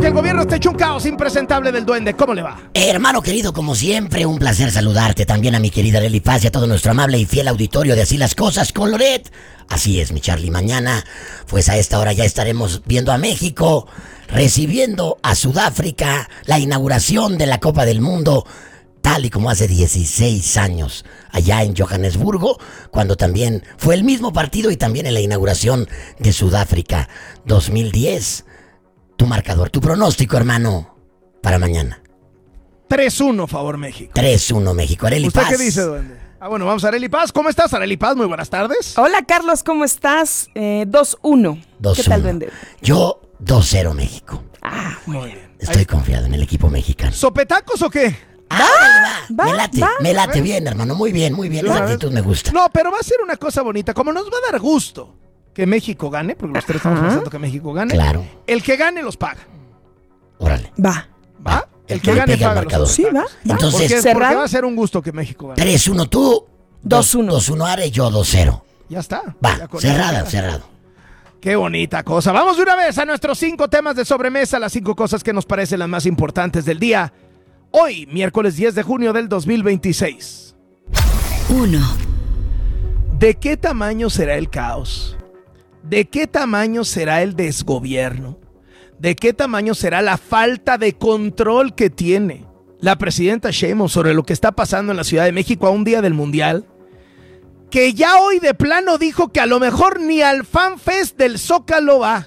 el gobierno está hecho un caos impresentable del duende. ¿Cómo le va? Hermano querido, como siempre, un placer saludarte. También a mi querida Arely Paz y a todo nuestro amable y fiel auditorio de Así las Cosas con Loret. Así es, mi Charlie. Mañana, pues a esta hora ya estaremos viendo a México, recibiendo a Sudáfrica, la inauguración de la Copa del Mundo, tal y como hace 16 años, allá en Johannesburgo, cuando también fue el mismo partido y también en la inauguración de Sudáfrica 2010. Tu marcador, tu pronóstico, hermano, para mañana. 3-1, favor México. 3-1 México. Arely Paz. ¿Usted qué dice, duende? Bueno, vamos a Arely Paz. ¿Cómo estás, Arely Paz? Muy buenas tardes. Hola, Carlos, ¿cómo estás? 2-1. 2-1. ¿Qué tal, duende? Yo 2-0 México. Muy bien. Estoy confiado en el equipo mexicano. ¿Sopetacos o qué? Me late bien, hermano. Muy bien. La actitud me gusta. No, pero va a ser una cosa bonita. Como nos va a dar gusto que México gane, porque los tres estamos pensando que México gane. Claro. El que gane los paga. Órale. Va. El que gane paga los Sí, va. Entonces, porque va a ser un gusto que México gane. 3-1 tú, 2-1. 2-1 Are, yo 2-0. Ya está. Va, Ya con cerrado. Qué bonita cosa. Vamos de una vez a nuestros 5 temas de sobremesa, las 5 cosas que nos parecen las más importantes del día. Hoy, miércoles 10 de junio del 2026. 1. ¿De qué tamaño será el caos? ¿De qué tamaño será el desgobierno? ¿De qué tamaño será la falta de control que tiene la presidenta Sheinbaum sobre lo que está pasando en la Ciudad de México a un día del Mundial? Que ya hoy de plano dijo que a lo mejor ni al Fan Fest del Zócalo va.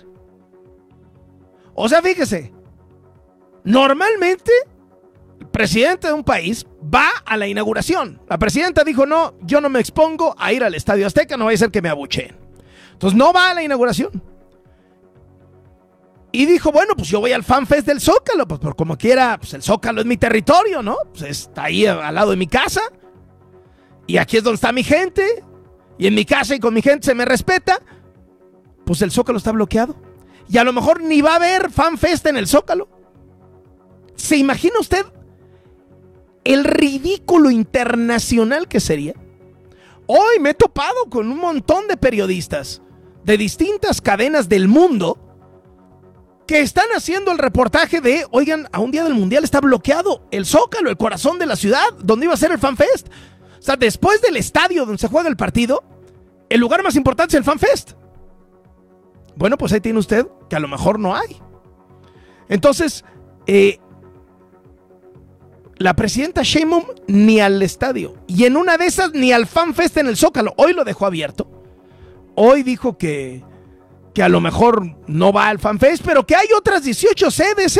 O sea, fíjese, normalmente el presidente de un país va a la inauguración. La presidenta dijo, no, yo no me expongo a ir al Estadio Azteca, no vaya a ser que me abucheen. Entonces no va a la inauguración. Y dijo, bueno, pues yo voy al Fan Fest del Zócalo, pues por como quiera, pues el Zócalo es mi territorio, ¿no? Pues está ahí al lado de mi casa. Y aquí es donde está mi gente. Y en mi casa y con mi gente se me respeta. Pues el Zócalo está bloqueado. Y a lo mejor ni va a haber Fan Fest en el Zócalo. ¿Se imagina usted el ridículo internacional que sería? Hoy me he topado con un montón de periodistas de distintas cadenas del mundo que están haciendo el reportaje de, oigan, a un día del Mundial está bloqueado el Zócalo, el corazón de la ciudad, donde iba a ser el Fan Fest. O sea, después del estadio donde se juega el partido, el lugar más importante es el Fan Fest. Bueno, pues ahí tiene usted que a lo mejor no hay. Entonces, la presidenta Sheinbaum ni al estadio, y en una de esas ni al Fan Fest en el Zócalo. Hoy lo dejó abierto. Hoy dijo que a lo mejor no va al Fan Fest, pero que hay otras 18 sedes,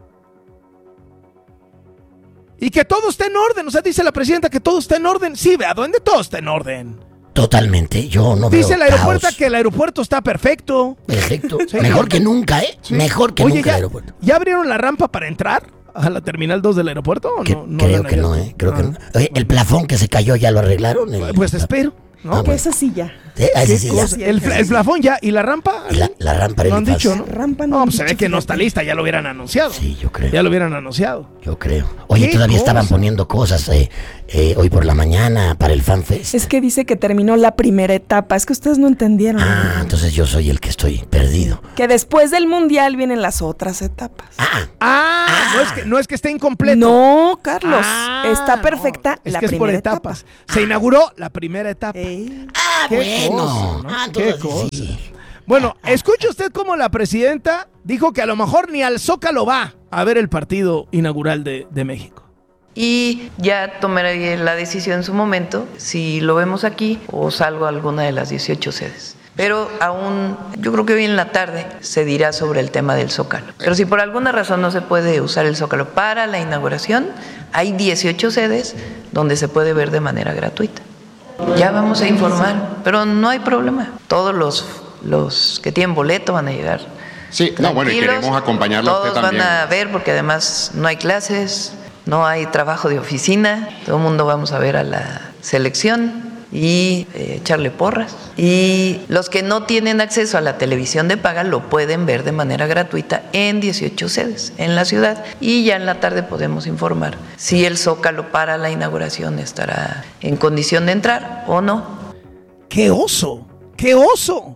y que todo está en orden. O sea, dice la presidenta que todo está en orden. Sí, ¿a dónde todo está en orden? Totalmente, yo no veo Dice la aeropuerta caos. que el aeropuerto está perfecto. Perfecto, Sí. mejor que nunca, ¿eh? Sí. Mejor que Oye, nunca el aeropuerto. ¿ya abrieron la rampa para entrar a la Terminal 2 del aeropuerto? ¿O Que- no creo la que han no, abierto? Creo que no. Oye, el plafón que se cayó ya lo arreglaron. Pues espero, ¿no? Ah, Que esa silla. Ese sí, ya. cosa? El plafón ya, ¿y la rampa? Y la rampa Lo han Arely Paz. dicho, ¿no? Rampa No, han pues se ve dicho, que no está fíjate. lista, ya lo hubieran anunciado. Sí, yo creo. Ya lo hubieran anunciado. Yo creo. Oye, ¿Qué todavía cosa? estaban poniendo cosas hoy por la mañana para el Fan Fest. Es que dice que terminó la primera etapa. Es que ustedes no entendieron. Ah, entonces yo soy el que estoy perdido. Que después del Mundial vienen las otras etapas. No es que esté incompleto. No, Carlos. Ah, está no, perfecta es la que es por primera etapas. etapa. Se inauguró la primera etapa. Ah, Qué bueno. cosa, ¿no? Ah, Qué entonces cosa. sí. Bueno, escuche usted cómo la presidenta dijo que a lo mejor ni al Zócalo va a ver el partido inaugural de México. Y ya tomaré la decisión en su momento, si lo vemos aquí o salgo a alguna de las 18 sedes. Pero aún, yo creo que hoy en la tarde se dirá sobre el tema del Zócalo. Pero si por alguna razón no se puede usar el Zócalo para la inauguración, hay 18 sedes donde se puede ver de manera gratuita. Ya vamos a informar, pero no hay problema. Todos los que tienen boleto van a llegar. Sí, no, bueno, y tranquilos. queremos acompañarlo a usted Todos también. van a ver porque además no hay clases, no hay trabajo de oficina, todo el mundo vamos a ver a la selección y echarle porras. Y los que no tienen acceso a la televisión de paga lo pueden ver de manera gratuita en 18 sedes en la ciudad, y ya en la tarde podemos informar si el Zócalo para la inauguración estará en condición de entrar o no. ¡Qué oso! ¡Qué oso!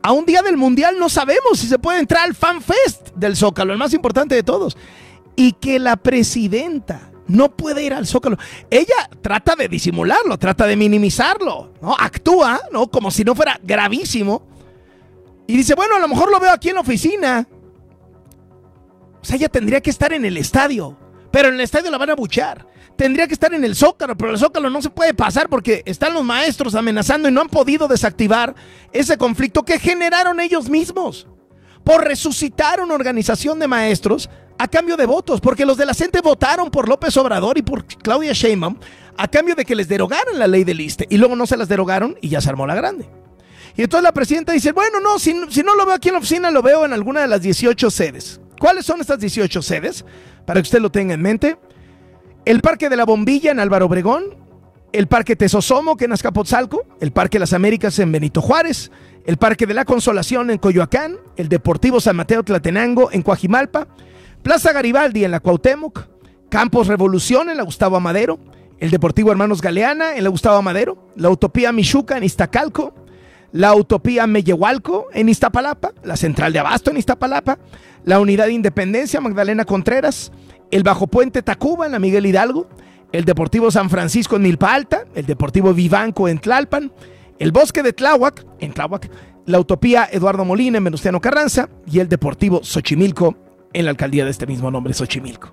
A un día del Mundial no sabemos si se puede entrar al Fan Fest del Zócalo, el más importante de todos. Y que la presidenta no puede ir al Zócalo. Ella trata de disimularlo, trata de minimizarlo, ¿no? Actúa, ¿no? Como si no fuera gravísimo. Y dice, bueno, a lo mejor lo veo aquí en la oficina. O sea, ella tendría que estar en el estadio, pero en el estadio la van a abuchear. Tendría que estar en el Zócalo, pero el Zócalo no se puede pasar porque están los maestros amenazando y no han podido desactivar ese conflicto que generaron ellos mismos por resucitar una organización de maestros a cambio de votos, porque los de la CENTE votaron por López Obrador y por Claudia Sheinbaum a cambio de que les derogaran la ley del ISSSTE, y luego no se las derogaron y ya se armó la grande. Y entonces la presidenta dice, bueno, no, si no lo veo aquí en la oficina, lo veo en alguna de las 18 sedes. ¿Cuáles son estas 18 sedes? Para que usted lo tenga en mente. El Parque de la Bombilla en Álvaro Obregón, el Parque Tesosomoc en Azcapotzalco, el Parque Las Américas en Benito Juárez, el Parque de la Consolación en Coyoacán, el Deportivo San Mateo Tlatenango en Coajimalpa, Plaza Garibaldi en la Cuauhtémoc, Campos Revolución en la Gustavo Amadero, el Deportivo Hermanos Galeana en la Gustavo Amadero, la Utopía Michuca en Iztacalco, la Utopía Mellehualco en Iztapalapa, la Central de Abasto en Iztapalapa, la Unidad de Independencia Magdalena Contreras, el Bajo Puente Tacuba en la Miguel Hidalgo, el Deportivo San Francisco en Milpa Alta, el Deportivo Vivanco en Tlalpan, el Bosque de Tláhuac, en Tláhuac, la Utopía Eduardo Molina en Venustiano Carranza y el Deportivo Xochimilco en la alcaldía de este mismo nombre, Xochimilco.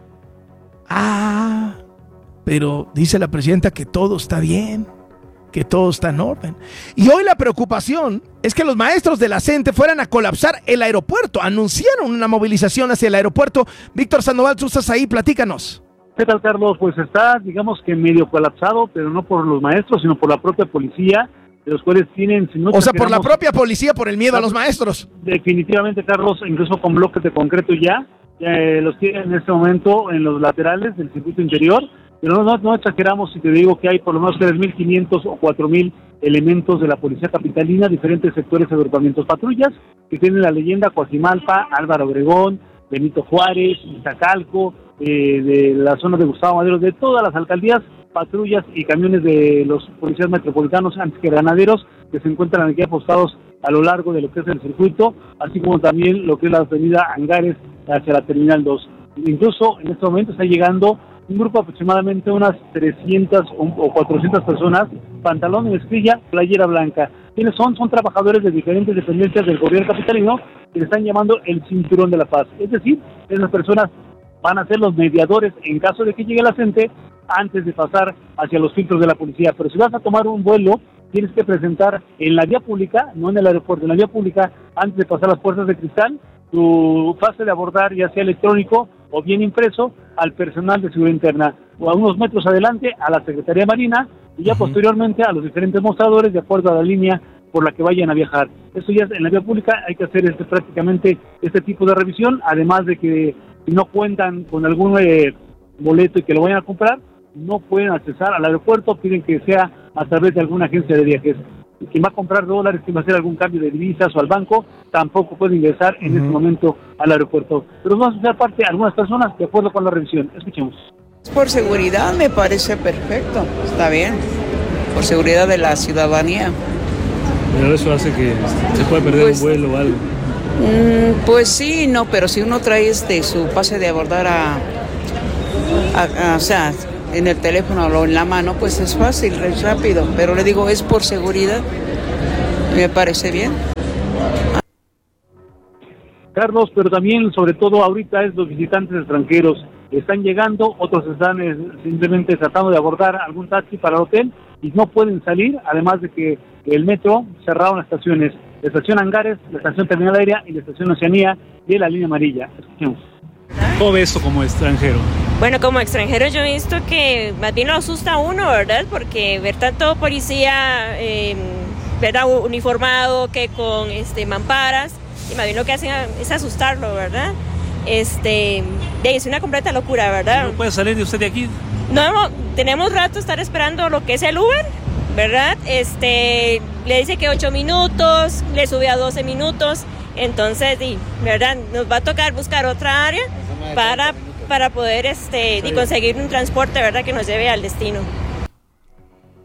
Pero dice la presidenta que todo está bien, que todo está en orden. Y hoy la preocupación es que los maestros de la CENTE fueran a colapsar el aeropuerto. Anunciaron una movilización hacia el aeropuerto. Víctor Sandoval, tú estás ahí, platícanos. ¿Qué tal, Carlos? Pues está, digamos que medio colapsado, pero no por los maestros, sino por la propia policía, de los cuales tienen... Si no o sea, por la propia policía, por el miedo a los maestros. Definitivamente, Carlos, incluso con bloques de concreto ya los tienen en este momento en los laterales del circuito interior, pero no exageramos si te digo que hay por lo menos 3.500 o 4.000 elementos de la policía capitalina, diferentes sectores y agrupamientos, patrullas que tienen la leyenda Coajimalpa, Álvaro Obregón, Benito Juárez, Iztacalco, de la zona de Gustavo Madero, de todas las alcaldías, patrullas y camiones de los policías metropolitanos, antes que granaderos, que se encuentran aquí apostados a lo largo de lo que es el circuito, así como también lo que es la avenida Angares hacia la Terminal 2. Incluso en este momento está llegando un grupo aproximadamente unas 300 o 400 personas, pantalón de mezclilla, playera blanca. ¿Quiénes son? Son trabajadores de diferentes dependencias del gobierno capitalino que le están llamando el Cinturón de la Paz. Es decir, esas personas van a ser los mediadores en caso de que llegue la gente antes de pasar hacia los filtros de la policía. Pero si vas a tomar un vuelo, tienes que presentar en la vía pública, no en el aeropuerto, en la vía pública, antes de pasar las puertas de cristal, tu pase de abordar, ya sea electrónico o bien impreso, al personal de seguridad interna, o a unos metros adelante a la Secretaría Marina, y ya posteriormente a los diferentes mostradores de acuerdo a la línea por la que vayan a viajar. Eso ya en la vía pública hay que hacer prácticamente este tipo de revisión, además de que si no cuentan con algún boleto y que lo vayan a comprar, no pueden accesar al aeropuerto, piden que sea a través de alguna agencia de viajes. Y quien va a comprar dólares, quien va a hacer algún cambio de divisas o al banco, tampoco puede ingresar en este momento al aeropuerto. Pero vamos a hacer parte algunas personas de acuerdo con la revisión. Escuchemos. Por seguridad me parece perfecto, está bien, por seguridad de la ciudadanía. Pero eso hace que se pueda perder un vuelo o algo. Pues sí, no, pero si uno trae su pase de abordar o sea, en el teléfono o en la mano, pues es fácil, es rápido, pero le digo, es por seguridad, me parece bien. Carlos, pero también, sobre todo ahorita, es los visitantes extranjeros están llegando, otros están simplemente tratando de abordar algún taxi para el hotel y no pueden salir, además de que el metro cerraron las estaciones, la estación Angares, la estación Terminal Aérea y la estación Oceanía de la línea amarilla. Escuchemos. ¿Cómo ves esto como extranjero? Bueno, como extranjero yo he visto que más bien lo asusta a uno, ¿verdad? Porque ver tanto policía, ¿verdad? Uniformado, que con mamparas, y más bien lo que hacen es asustarlo, ¿verdad? Es una completa locura, ¿verdad? ¿No puede salir de usted de aquí? No, tenemos rato estar esperando lo que es el Uber, ¿verdad? Le dice que 8 minutos, le sube a 12 minutos, entonces, ¿verdad? Nos va a tocar buscar otra área para poder conseguir un transporte, ¿verdad? Que nos lleve al destino.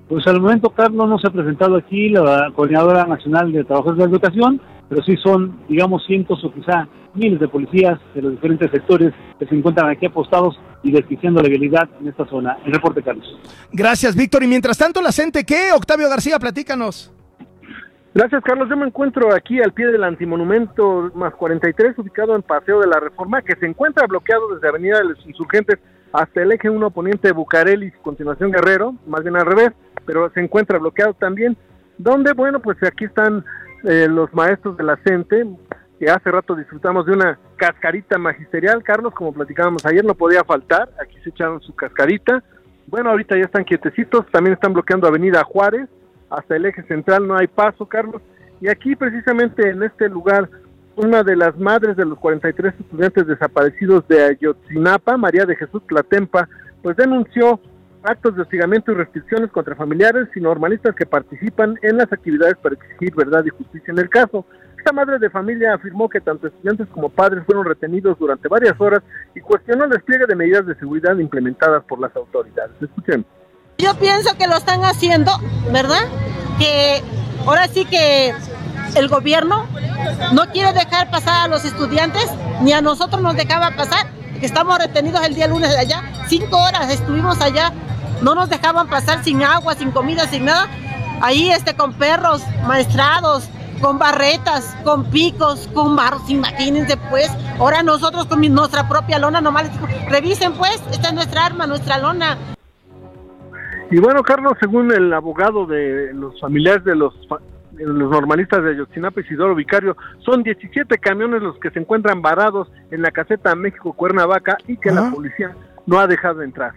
Pues al momento, Carlos, no se ha presentado aquí la Coordinadora Nacional de Trabajadores de la Educación, pero sí son, digamos, cientos o quizá miles de policías de los diferentes sectores que se encuentran aquí apostados y desquiciando la legalidad en esta zona. El reporte, Carlos. Gracias, Víctor. Y mientras tanto, la gente, ¿qué? Octavio García, platícanos. Gracias, Carlos. Yo me encuentro aquí al pie del antimonumento más 43, ubicado en Paseo de la Reforma, que se encuentra bloqueado desde Avenida de los Insurgentes hasta el eje 1 poniente de Bucareli, continuación Guerrero, más bien al revés, pero se encuentra bloqueado también, donde, bueno, pues aquí están los maestros de la CENTE, que hace rato disfrutamos de una cascarita magisterial, Carlos, como platicábamos ayer, no podía faltar, aquí se echaron su cascarita. Bueno, ahorita ya están quietecitos, también están bloqueando Avenida Juárez, hasta el eje central no hay paso, Carlos, y aquí precisamente en este lugar, una de las madres de los 43 estudiantes desaparecidos de Ayotzinapa, María de Jesús Tlatempa, pues denunció actos de hostigamiento y restricciones contra familiares y normalistas que participan en las actividades para exigir verdad y justicia en el caso. Esta madre de familia afirmó que tanto estudiantes como padres fueron retenidos durante varias horas y cuestionó el despliegue de medidas de seguridad implementadas por las autoridades. Escuchen. Yo pienso que lo están haciendo, ¿verdad? Que ahora sí que el gobierno no quiere dejar pasar a los estudiantes, ni a nosotros nos dejaba pasar, que estamos retenidos el día lunes de allá, 5 horas estuvimos allá, no nos dejaban pasar sin agua, sin comida, sin nada, ahí con perros maestrados, con barretas, con picos, con barros, imagínense pues, ahora nosotros con nuestra propia lona, nomás les digo, revisen pues, esta es nuestra arma, nuestra lona. Y bueno, Carlos, según el abogado de los familiares de los normalistas de Ayotzinapa, Isidoro Vicario, son 17 camiones los que se encuentran varados en la caseta México-Cuernavaca y que la policía no ha dejado entrar.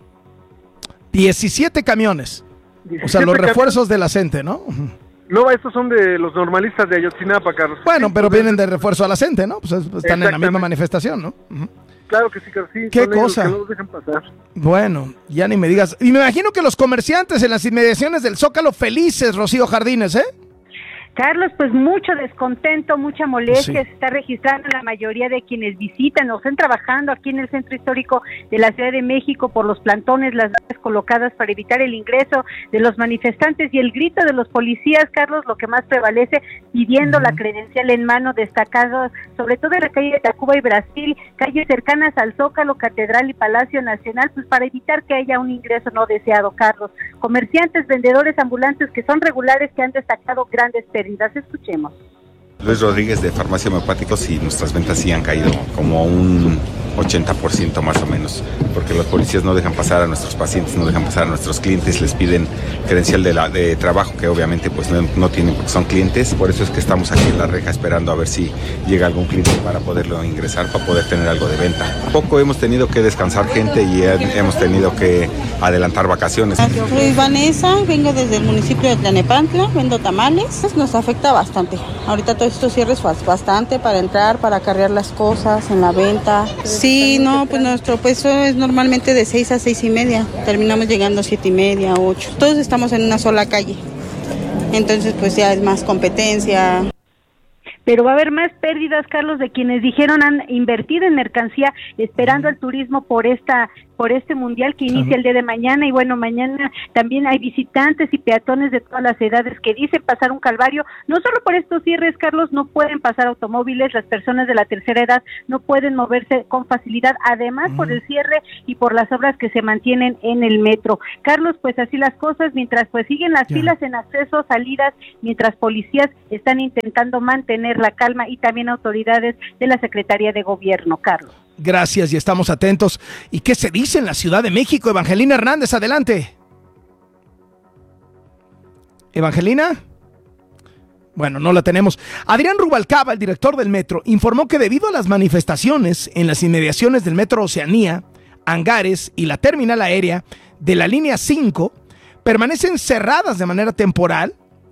17 camiones. 17 o sea, los refuerzos de la CENTE, ¿no? No, estos son de los normalistas de Ayotzinapa, Carlos. Bueno, pero vienen de refuerzo a la CENTE, ¿no? Pues están en la misma manifestación, ¿no? Claro que sí, Carlos, sí. ¿Qué cosa? Que no los dejan pasar. Bueno, ya ni me digas. Y me imagino que los comerciantes en las inmediaciones del Zócalo felices, Rocío Jardines, ¿eh? Carlos, pues mucho descontento, mucha molestia se está registrando en la mayoría de quienes visitan o están trabajando aquí en el centro histórico de la Ciudad de México por los plantones, las vallas colocadas para evitar el ingreso de los manifestantes y el grito de los policías, Carlos, lo que más prevalece, pidiendo la credencial en mano, destacado sobre todo en la calle de Tacuba y Brasil, calles cercanas al Zócalo, Catedral y Palacio Nacional, pues para evitar que haya un ingreso no deseado, Carlos. Comerciantes, vendedores ambulantes que son regulares que han destacado grandes pérdidas. Escuchemos. Luis Rodríguez de Farmacia Homeopáticos, y nuestras ventas sí han caído como un 80% más o menos, porque los policías no dejan pasar a nuestros pacientes, no dejan pasar a nuestros clientes, les piden credencial de trabajo que obviamente pues no tienen porque son clientes, por eso es que estamos aquí en la reja esperando a ver si llega algún cliente para poderlo ingresar, para poder tener algo de venta. Poco hemos tenido que descansar gente y hemos tenido que adelantar vacaciones. Soy Vanessa, vengo desde el municipio de Tlanepantla, vendo tamales, nos afecta bastante. Ahorita todos estos cierres bastante para entrar, para cargar las cosas en la venta. Sí, no, pues nuestro peso es normalmente de 6 a 6:30, terminamos llegando a 7:30, 8. Todos estamos en una sola calle, entonces pues ya es más competencia. Pero va a haber más pérdidas, Carlos, de quienes dijeron han invertido en mercancía esperando el turismo por este mundial que inicia el día de mañana. Y bueno, mañana también hay visitantes y peatones de todas las edades que dicen pasar un calvario, no solo por estos cierres, Carlos, no pueden pasar automóviles, las personas de la tercera edad no pueden moverse con facilidad, además por el cierre y por las obras que se mantienen en el metro. Carlos, pues así las cosas, mientras pues siguen las filas en acceso, salidas, mientras policías están intentando mantener la calma y también autoridades de la Secretaría de Gobierno, Carlos. Gracias, y estamos atentos. ¿Y qué se dice en la Ciudad de México? Evangelina Hernández, adelante. ¿Evangelina? Bueno, no la tenemos. Adrián Rubalcaba, el director del metro, informó que debido a las manifestaciones en las inmediaciones del metro Oceanía, Angares y la terminal aérea de la línea 5, permanecen cerradas de manera temporal.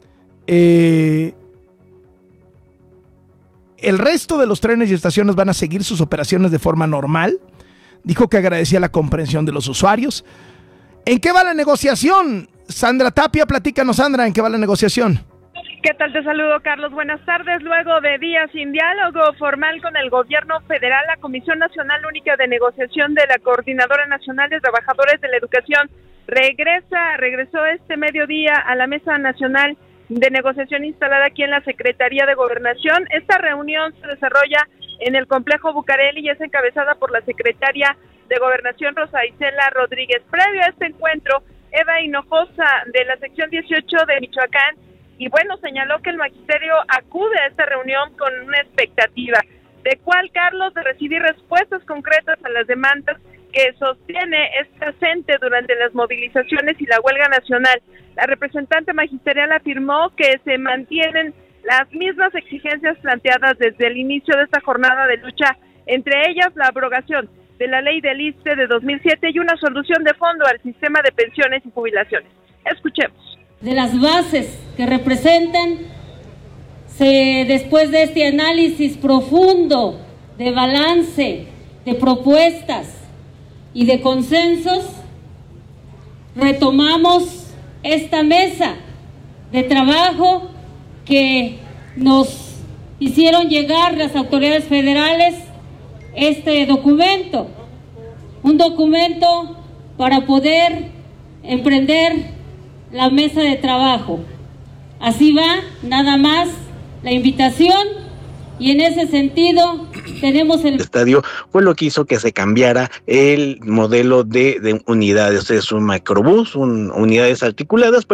El resto de los trenes y estaciones van a seguir sus operaciones de forma normal. Dijo que agradecía la comprensión de los usuarios. ¿En qué va la negociación? Sandra Tapia, platícanos, Sandra, ¿en qué va la negociación? ¿Qué tal? Te saludo, Carlos. Buenas tardes. Luego de días sin diálogo formal con el gobierno federal, la Comisión Nacional Única de Negociación de la Coordinadora Nacional de Trabajadores de la Educación regresó este mediodía a la Mesa Nacional de Negociación instalada aquí en la Secretaría de Gobernación. Esta reunión se desarrolla en el complejo Bucareli y es encabezada por la secretaria de Gobernación, Rosa Isela Rodríguez. Previo a este encuentro, Eva Hinojosa, de la sección 18 de Michoacán, y bueno, señaló que el magisterio acude a esta reunión con una expectativa, de cuál, Carlos, de recibir respuestas concretas a las demandas que sostiene esta CENTE durante las movilizaciones y la huelga nacional. La representante magisterial afirmó que se mantienen las mismas exigencias planteadas desde el inicio de esta jornada de lucha, entre ellas la abrogación de la ley del ISSSTE de 2007 y una solución de fondo al sistema de pensiones y jubilaciones. Escuchemos. De las bases que representan, después de este análisis profundo de balance, de propuestas y de consensos, retomamos esta mesa de trabajo que nos hicieron llegar las autoridades federales, este documento, un documento para poder emprender la mesa de trabajo. Así va, nada más, la invitación, y en ese sentido tenemos el estadio fue lo que hizo que se cambiara el modelo de unidades. Es un microbús, unidades articuladas.